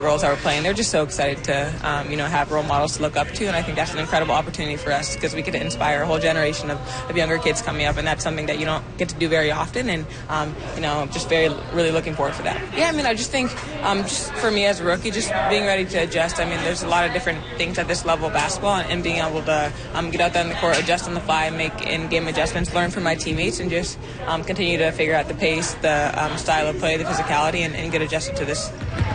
girls that were playing, they're just so excited to, have role models to look up to, and I think that's an incredible opportunity for us because we get to inspire a whole generation of younger kids coming up, and that's something that you don't get to do very often, and, just really looking forward for that. Yeah, I just think, just for me as a rookie, just being ready to adjust. There's a lot of different things at this level of basketball, and being able to get out there on the court, adjust on the fly, make in-game adjustments, learn from my teammates, and just continue to figure out the pace, the style of play, the physicality, and get adjusted to this.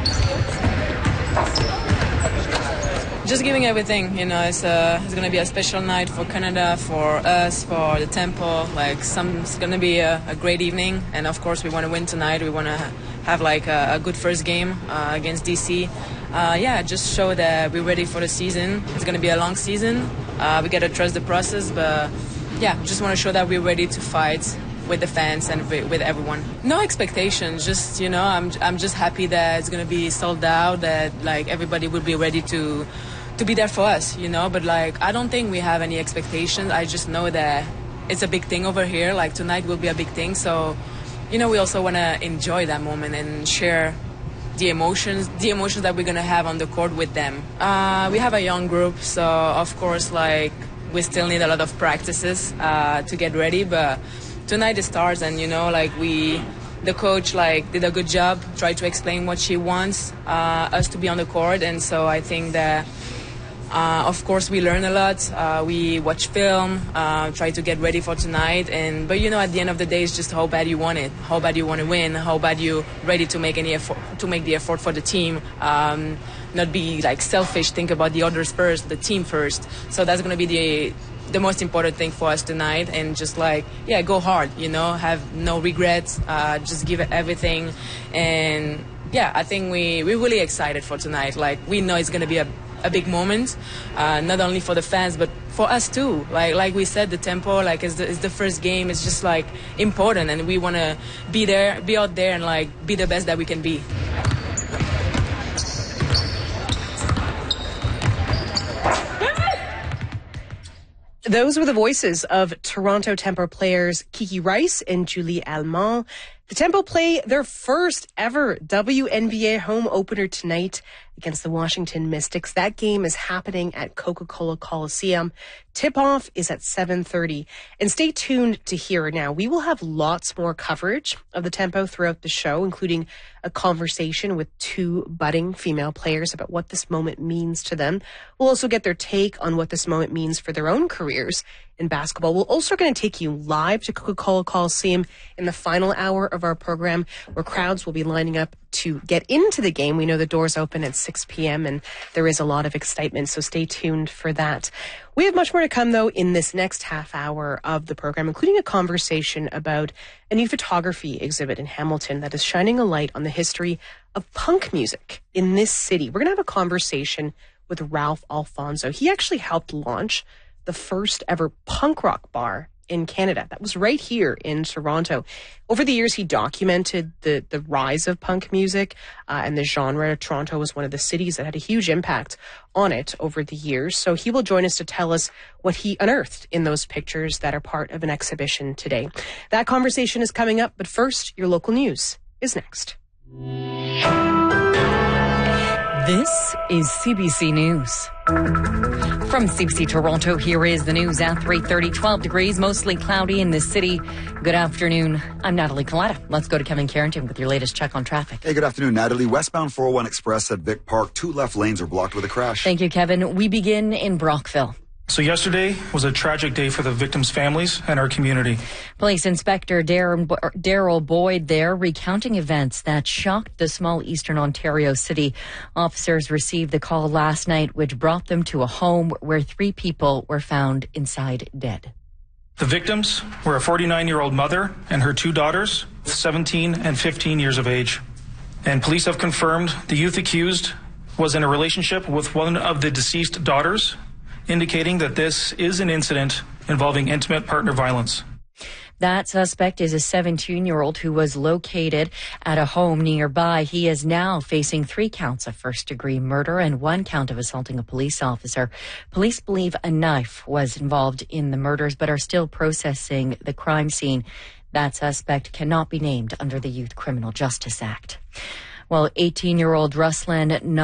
Just giving everything, it's going to be a special night for Canada, for us, for the Temple. It's going to be a great evening, and of course we want to win tonight. We want to have a good first game against DC. Just show that we're ready for the season. It's going to be a long season. We got to trust the process, but just want to show that we're ready to fight with the fans and with everyone. No expectations, just, I'm just happy that it's going to be sold out, that everybody will be ready to be there for us, but I don't think we have any expectations. I just know that it's a big thing over here. Tonight will be a big thing, so we also want to enjoy that moment and share the emotions that we're going to have on the court with them. We have a young group, so of course we still need a lot of practices to get ready, but tonight it starts, and the coach did a good job, tried to explain what she wants us to be on the court, and so I think that of course we learn a lot. We watch film, try to get ready for tonight, but at the end of the day, it's just how bad you want it, how bad you want to win, how bad you're ready to make the effort for the team. Not be selfish, think about the others first, the team first. So that's going to be the most important thing for us tonight, and just go hard, have no regrets, just give it everything. And I think we're really excited for tonight. We know it's going to be a big moment, not only for the fans but for us too. Like we said, the Tempo is the first game. It's just important, and we want to be out there and be the best that we can be. Those were the voices of Toronto Tempo players Kiki Rice and Julie Allemand. The Tempo play their first ever WNBA home opener tonight against the Washington Mystics. That game is happening at Coca-Cola Coliseum. Tip-off is at 7:30. And stay tuned to hear now. We will have lots more coverage of the Tempo throughout the show, including a conversation with two budding female players about what this moment means to them. We'll also get their take on what this moment means for their own careers in basketball. We're also going to take you live to Coca-Cola Coliseum in the final hour of our program, where crowds will be lining up to get into the game. We know the doors open at 6 p.m. and there is a lot of excitement, so stay tuned for that. We have much more to come, though, in this next half hour of the program, including a conversation about a new photography exhibit in Hamilton that is shining a light on the history of punk music in this city. We're going to have a conversation with Ralph Alfonso. He actually helped launch the first ever punk rock bar in Canada. That was right here in Toronto. Over the years, he documented the rise of punk music and the genre. Toronto was one of the cities that had a huge impact on it over the years. So he will join us to tell us what he unearthed in those pictures that are part of an exhibition today. That conversation is coming up, but first, your local news is next. This is CBC News. From CBC Toronto, here is the news at 3:30, 12 degrees, mostly cloudy in this city. Good afternoon. I'm Natalie Collada. Let's go to Kevin Carrington with your latest check on traffic. Hey, good afternoon, Natalie. Westbound 401 Express at Vic Park. 2 left lanes are blocked with a crash. Thank you, Kevin. We begin in Brockville. So yesterday was a tragic day for the victims' families and our community. Police Inspector Daryl Boyd there recounting events that shocked the small eastern Ontario city. Officers received the call last night, which brought them to a home where 3 people were found inside dead. The victims were a 49-year-old mother and her 2 daughters, 17 and 15 years of age. And police have confirmed the youth accused was in a relationship with one of the deceased daughters, indicating that this is an incident involving intimate partner violence. That suspect is a 17-year-old who was located at a home nearby. He is now facing 3 counts of first-degree murder and 1 count of assaulting a police officer. Police believe a knife was involved in the murders, but are still processing the crime scene. That suspect cannot be named under the Youth Criminal Justice Act. Well, 18-year-old Ruslan